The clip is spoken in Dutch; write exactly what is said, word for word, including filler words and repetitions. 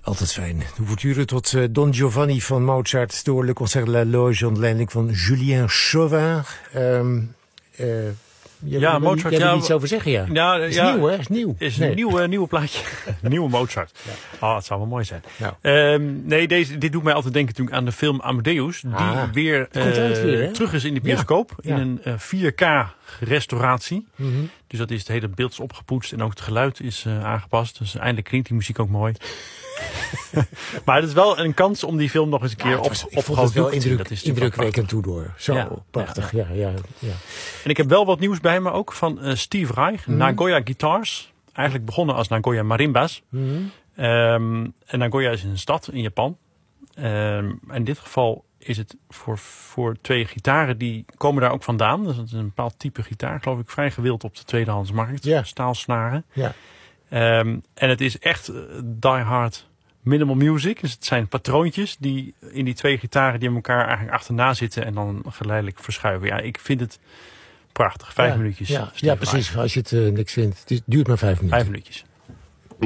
Altijd fijn. De ouverture tot uh, Don Giovanni van Mozart door Le Concert de la Loge onder leiding van Julien Chauvin. Um, uh, Jij ja, wil, Mozart. Jij wil ja, iets over zeggen, ja. ja is ja, nieuw, hè? Is nieuw. Is nee. een nieuwe, nieuwe plaatje. Nieuwe Mozart. Ja. Oh, het zou wel mooi zijn. Nou. Um, nee, deze, dit doet mij altijd denken natuurlijk aan de film Amadeus. Die ah, weer, uh, weer terug is in de bioscoop. Ja. In Ja. een uh, vier K restauratie. Mm-hmm. Dus dat is het hele beeld is opgepoetst. En ook het geluid is uh, aangepast. Dus eindelijk klinkt die muziek ook mooi. Maar het is wel een kans om die film nog eens een keer ja, op, was, op groot wel indruk, dat is indrukwekkend toe door. Zo, ja, prachtig. Ja, ja. Ja, ja, ja. En ik heb wel wat nieuws bij me ook van uh, Steve Reich. Mm-hmm. Nagoya Guitars. Eigenlijk begonnen als Nagoya Marimbas. Mm-hmm. Um, en Nagoya is een stad in Japan. Um, in dit geval is het voor, voor twee gitaren. Die komen daar ook vandaan. Dus dat is een bepaald type gitaar. Geloof ik vrij gewild op de tweedehandsmarkt. Ja. Staalsnaren. Ja. Um, en het is echt uh, die hard minimal music. Dus het zijn patroontjes die in die twee gitaren die elkaar eigenlijk achterna zitten. En dan geleidelijk verschuiven. Ja, ik vind het prachtig. Vijf ja. minuutjes. Ja, ja precies. Als je het uh, niks vindt. Het duurt maar vijf minuten. Vijf minuutjes.